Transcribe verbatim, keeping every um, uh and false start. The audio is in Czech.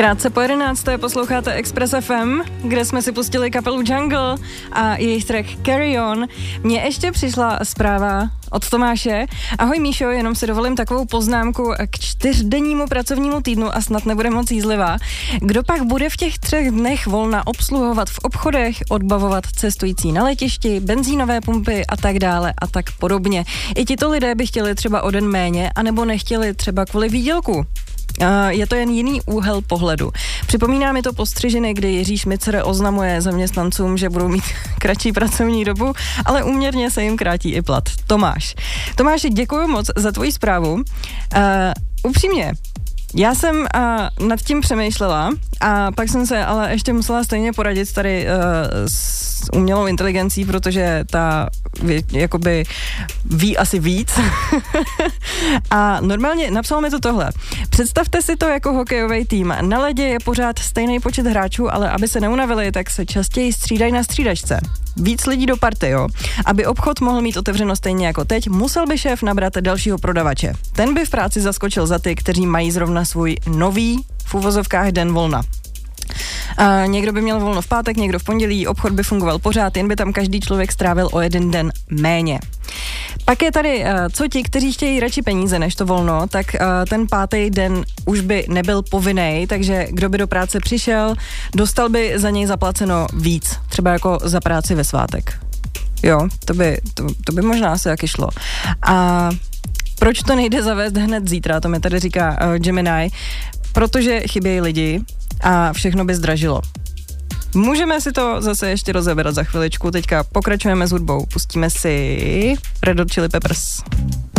Krátce po jedenácté posloucháte Express F M, kde jsme si pustili kapelu Jungle a jejich track Carry On. Mně ještě přišla zpráva od Tomáše. Ahoj Míšo, jenom si dovolím takovou poznámku k čtyřdennímu pracovnímu týdnu a snad nebude moc jízlivá. Kdo pak bude v těch třech dnech volna obsluhovat v obchodech, odbavovat cestující na letišti, benzínové pumpy a tak dále a tak podobně. I tito lidé by chtěli třeba o den méně, anebo nechtěli třeba kvůli výdělku. Je to jen jiný úhel pohledu. Připomíná mi to postřižiny, kdy Jiří Šmicer oznamuje zaměstnancům, že budou mít kratší pracovní dobu, ale úměrně se jim krátí i plat. Tomáš. Tomáši, děkuji moc za tvoji zprávu. Uh, upřímně, já jsem uh, nad tím přemýšlela a pak jsem se ale ještě musela stejně poradit tady uh, s umělou inteligencí, protože ta ví, jakoby ví asi víc. A normálně napsal mi to tohle. Představte si to jako hokejový tým. Na ledě je pořád stejný počet hráčů, ale aby se neunavili, tak se častěji střídají na střídačce. Víc lidí do party, jo. Aby obchod mohl mít otevřeno stejně jako teď, musel by šéf nabrat dalšího prodavače. Ten by v práci zaskočil za ty, kteří mají zrovna svůj nový, v uvozovkách, den volna. Uh, někdo by měl volno v pátek, někdo v pondělí, obchod by fungoval pořád, jen by tam každý člověk strávil o jeden den méně. Pak je tady, uh, co ti, kteří chtějí radši peníze než to volno, tak uh, ten pátý den už by nebyl povinnej, takže kdo by do práce přišel, dostal by za něj zaplaceno víc, třeba jako za práci ve svátek. Jo, to by, to, to by možná asi taky šlo. A proč to nejde zavést hned zítra, to mi tady říká uh, Gemini, protože chybějí lidi a všechno by zdražilo. Můžeme si to zase ještě rozebrat za chviličku, teďka pokračujeme s hudbou, pustíme si Red Hot Chili Peppers.